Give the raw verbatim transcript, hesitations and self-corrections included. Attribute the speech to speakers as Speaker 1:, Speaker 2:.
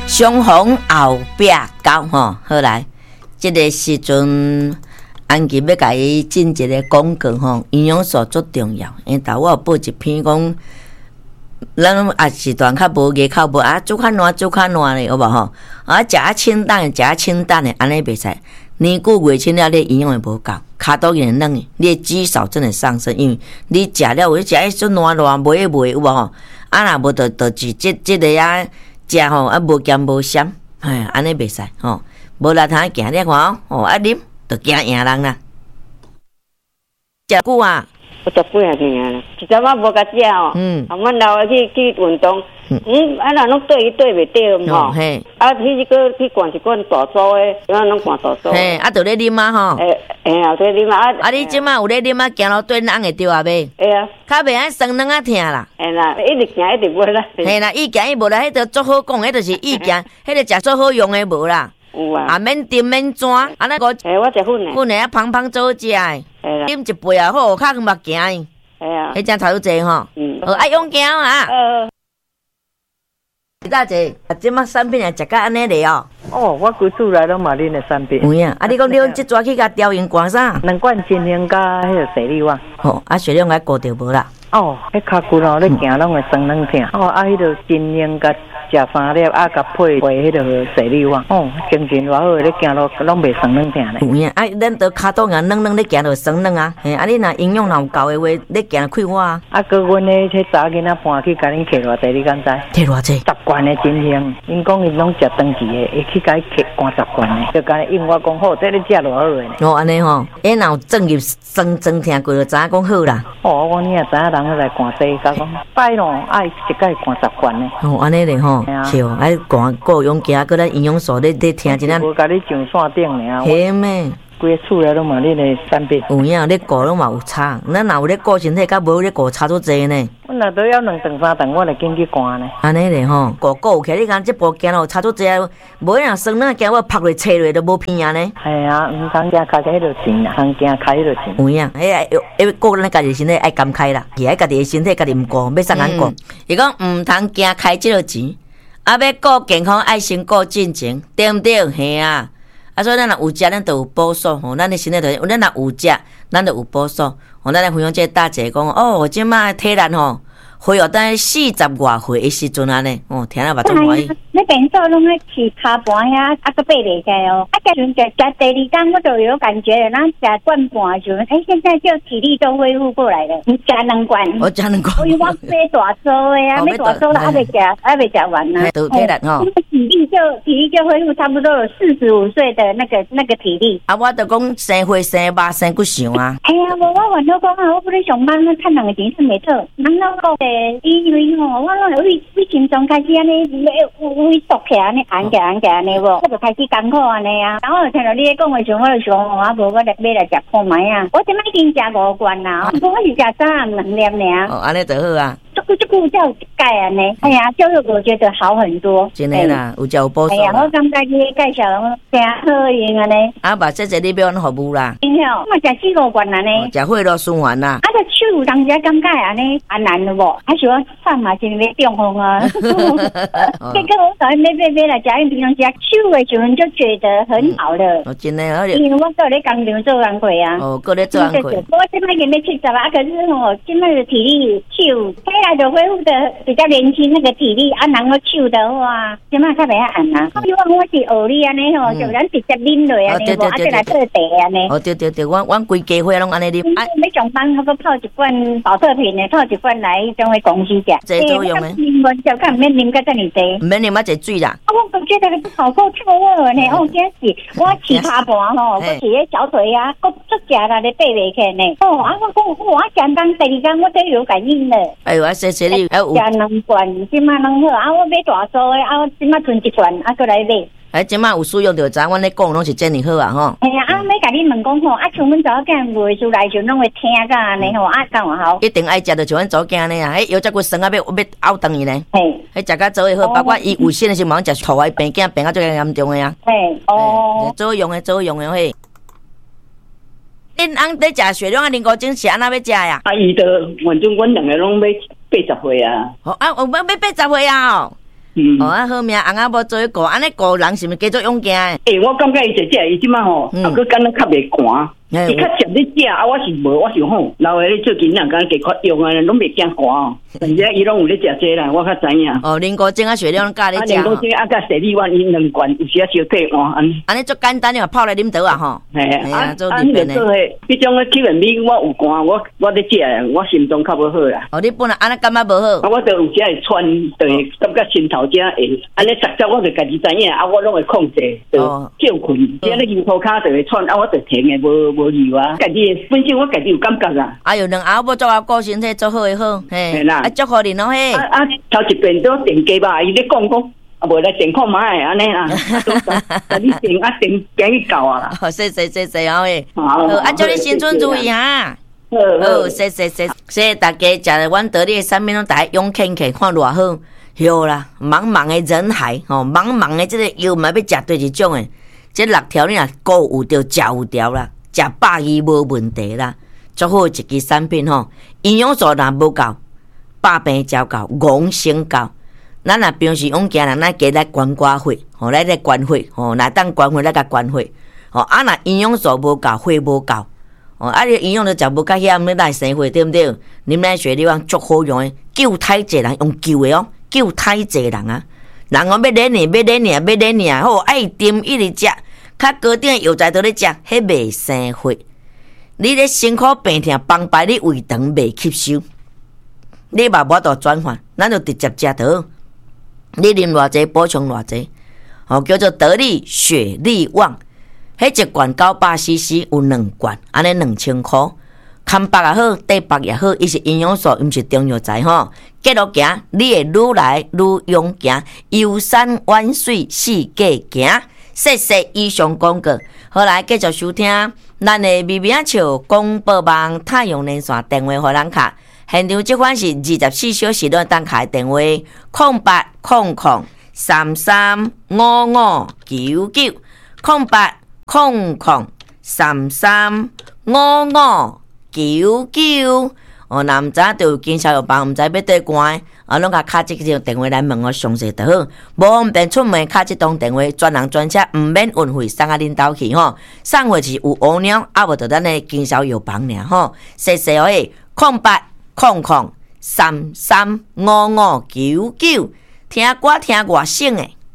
Speaker 1: 相逢后壁交吼，好来，这个时阵。安吉要甲伊进一个广告吼，营养素足重要。因头我有报一篇讲，咱也是段较无牙口无啊，煮较烂煮较烂咧，有无吼？啊，食啊清淡的，食啊清淡的，安尼袂使。年久月清了，你营养会无够，骹肚也软诶，你的肌少真的上升，因为你食了有食迄种烂烂糜诶糜有无吼？啊，若无就就是即即个啊食吼啊无咸无咸，哎，安尼袂使吼。无力通行，你看哦，哦啊啉。就惊赢人啦！食久啊，
Speaker 2: 我十几啊年啦，一阵仔无甲食哦。嗯，啊，阮老个去去运动，嗯，啊，若拢对伊对袂对吼。嘿，啊，去个去灌一罐大组诶，怎啊拢灌大组？
Speaker 1: 嘿，啊，就咧啉啊吼。
Speaker 2: 诶诶啊，对啉啊。
Speaker 1: 啊，你即马有咧啉啊，行路对人会对啊袂？
Speaker 2: 会啊。
Speaker 1: 较袂爱酸软啊疼啦。
Speaker 2: 嘿啦，一直行一直无啦。
Speaker 1: 嘿啦，伊行伊无啦，迄着足好讲，迄着是伊行，迄着食足好用诶无啦。
Speaker 2: 有啊，
Speaker 1: 啊免甜免泉，安尼个，
Speaker 2: 诶，我食粉诶，
Speaker 1: 粉诶啊，芳芳做食诶，啉一杯啊好，较目镜诶，
Speaker 2: 系啊，
Speaker 1: 迄真头济吼，
Speaker 2: 嗯，
Speaker 1: 好爱用镜啊。呃，大姐，啊，即马产品啊，食甲安尼咧哦。
Speaker 3: 哦，我规厝内拢嘛恁诶产品。
Speaker 1: 有影，啊，你讲你用即抓去甲调用干啥？
Speaker 3: 两罐精灵加迄个水力旺。
Speaker 1: 吼，啊，水量爱顾着无啦。
Speaker 3: 哦，迄骹骨哦，你行拢会酸软疼。哦，啊，迄个精灵加。食三粒啊，甲配配迄个水力旺，哦，精神偌好，你行路拢袂酸软疼咧。
Speaker 1: 有影，啊，咱都骹肚硬软软，你行就酸软啊。嘿，啊，你若营养若有够的话，你行开我啊。
Speaker 3: 啊，佮阮咧迄查囡仔搬去，甲恁摕偌济，你敢知？
Speaker 1: 摕偌济？
Speaker 3: 十罐的精灵，因讲因拢食长期的，会去甲伊摕罐十罐的，就甲伊应我讲好，这你食偌好咧。
Speaker 1: 哦，安尼吼，哎，若有正入酸酸疼过，就知影讲好啦。
Speaker 3: 哦，我讲你也知影人来灌这，甲讲摆咯，爱一届灌十罐的。
Speaker 1: 哦，安尼咧吼，是哦，爱灌各用加，佮咱营养素咧咧听真啊。
Speaker 3: 无甲你上线顶尔。
Speaker 1: 嘿咩？
Speaker 3: 规个厝内拢嘛恁的产品。
Speaker 1: 有影，咧顾拢嘛有差，咱若有咧顾身体，甲无咧顾差足济呢。
Speaker 3: 阮若都要两顿三顿，我就紧去灌呢。
Speaker 1: 安尼咧吼，顾顾起，你讲这步行路差足济，无人酸软行我拍落切落都无片啊呢。
Speaker 3: 系啊，毋通行开迄落钱啦，通行开迄落钱。
Speaker 1: 有影，迄爱要顾咱家己身体爱甘开啦，伊爱家己的身体家己毋顾，要啥人顾？伊讲毋通行开即落钱，啊要顾健康爱先顾进前，对毋对？嘿啊。啊，所以咱若有食，咱就有补数吼。咱的身体就，咱若有食，咱就有补数。吼，咱来分享这大姐讲，哦，即马体力吼，恢复等四十外岁的时阵安尼，哦，听了嘛足欢喜。
Speaker 4: 那边做拢咧起骹盘遐，啊个爬袂起哦。啊，时阵食食第二天，我就有感觉了。咱食罐半时阵，哎，现在就体力都恢复过来了。你食两罐，
Speaker 1: 我食两罐。
Speaker 4: 我我买大粥的啊，买大粥了，还没食，还没食完呢。
Speaker 1: 都体力吼。
Speaker 4: 体力就体力就恢复差不多有四十五岁的那个那个体力。
Speaker 1: 啊，我就讲生花生肉生骨想啊。
Speaker 4: 哎呀，我我原来讲啊，我不咧上班，我趁两个钱算袂错。咱老讲诶，因为吼，我拢为为心中开始安尼，为为缩起安尼。安起安起安尼无，我就开始艰苦安尼啊。然后听到你咧讲的时候，我就想，啊无我来买来食看卖啊。我即摆已经食五罐啦，我是食三两粒尔。
Speaker 1: 哦，安尼就好啊。
Speaker 4: 这个这个叫钙安尼，哎呀，就是我觉得好很多。
Speaker 1: 真的啦，有食有补数。
Speaker 4: 哎呀，我感觉你介绍真好用安尼。
Speaker 1: 啊，把这这你要安服务啦。
Speaker 4: 真好，我食四五罐安尼。
Speaker 1: 食血肉循环啦。
Speaker 4: 啊，个手当时感觉安尼安难了无？还是我饭嘛真要中风啊。这个我早上买买买来。假如平常食手的时候就觉得很好了，
Speaker 1: 哦，真的，
Speaker 4: 因为我在咧工厂做工课啊，
Speaker 1: 哦，搁咧做工课。
Speaker 4: 我现在已经要七十啊，可是吼，现在的体力手起来就恢复的比较年轻，那个体力啊，然后手的话，现在较袂晓按啊。希望我是学你安尼吼，就咱直接啉落安尼，无啊，再来泡茶安尼。
Speaker 1: 哦，对对对，我我规家伙拢安尼啉。
Speaker 4: 啊，要上班，我搁泡一罐保特瓶的，泡一罐来种的公司食。
Speaker 1: 这作用呢？
Speaker 4: 啉完就看免啉个这么多。
Speaker 1: 免啉嘛，一水啦。
Speaker 4: 我觉得好够臭味呢！哦，真是我起骹盘吼，我是咧小腿啊，我足食啦咧爬袂起呢。哦，啊，我讲我相当第二天我都有感应了。
Speaker 1: 哎呦，啊，谢谢你，
Speaker 4: 啊有。食两罐，即马拢好。啊，我买大số的，啊，我即马存一罐，啊，过来买。
Speaker 1: 哎，即马有使用就知，阮咧讲拢是真哩好啊吼。
Speaker 4: 哎呀，啊，要甲你问讲吼，啊，像阮早间袂出来就拢会听个安尼吼，啊，干偌好。
Speaker 1: 一定爱食，就像阮早间安尼啊，迄药食骨酸啊，要要拗断伊呢。
Speaker 4: 嘿，
Speaker 1: 迄食甲做会好，包括伊有心的时忙食土啊，病囝病啊最严重的啊。
Speaker 4: 嘿，哦，
Speaker 1: 做用的做用的嘿。恁翁在食血量啊，林国精是安那要食呀？
Speaker 2: 啊，伊的反正阮两个拢要八十岁啊。
Speaker 1: 哦啊，我们要八十岁啊哦。
Speaker 2: 嗯，
Speaker 1: 哦，啊好命，翁仔某做一顾，安尼顾人是毋是加做勇敢诶？
Speaker 2: 诶，我感觉伊姐姐伊即摆吼，啊，佮敢若较袂寒。伊较接咧食啊，我是无，我是吼，老诶咧最近两敢加较用啊，拢袂惊寒哦。但是伊拢有咧食这啦，我较知影。哦，
Speaker 1: 林国精啊，雪亮教咧食。
Speaker 2: 林国精啊，甲雪莉丸因两罐，有时啊烧退换安尼。
Speaker 1: 安尼足简单的，泡来啉倒啊吼。
Speaker 2: 嘿啊，做里面诶。迄种诶气温米我有寒，我我咧食，我心脏较无好啦。
Speaker 1: 哦，你本来安尼感觉无好。
Speaker 2: 啊，我都有时会喘，就会感觉心头遮会，安尼实在我就家己知影，啊，我拢会控制，就少困。只咧腰涂骹就会喘，啊，我就停诶，无无油啊。家己本身我家己有感觉啊。
Speaker 1: 哎哟，两后要做啊，顾身体做好诶好，嘿啦，啊，祝福你咯嘿。
Speaker 2: 啊啊，头一遍都电鸡吧，伊咧讲讲。啊，无来电看买诶，安尼啦，啊，你电啊电惊去搞啊啦！
Speaker 1: 好，谢谢谢谢好诶，好，啊，祝你新春如意哈！好，好，谢谢谢谢大家，食了阮得力诶产品拢大家用看看，看偌好，有啦，茫茫诶人海，吼，茫茫诶即个药嘛要食对一种诶，即六条你若顾有着食有条啦，食百二无问题啦，做好一支产品吼，营养素若无够，百病照够，五成够。咱若平时往家人咱加来关寡血，吼，来来关血，吼，若当关血来甲关血，吼，啊，若营养素无够，血无够，哦，啊，你营养都食无够险，你来生血对不对？你们来学你讲足好用诶，救太济人用救诶哦，救太济人啊！人讲要练呢，要练呢，要练呢，好爱啉一直食，较高点药材都咧食，迄袂生血。你咧辛苦病痛帮摆你胃肠袂吸收，你嘛无度转换，咱就直接食倒。你啉偌济补充偌济，哦，叫做得力血力旺。迄一罐九百 C C 有两罐，安尼两千箍。看白也好，对白也好，伊是营养素，毋是中药材吼。继续行，你会愈来愈勇行，游山玩水四界行。谢谢以上广告，好来继续收听咱的微微仔笑广播网太阳连线电话互人卡。现场即款是二十四小时都当开电话，空八空空三三五五九九，空八空空三三五五九九。哦，若毋知就有经销有帮，毋知要对关，啊，拢甲卡即个电话来问我详细就好。无方便出门，卡即通电话，专人专车，毋免运费，送啊恁兜去吼。送货是有乌鸟，啊无就咱的经销有帮尔吼。谢谢诶，空八。空空三三五五九九，听歌听外省诶。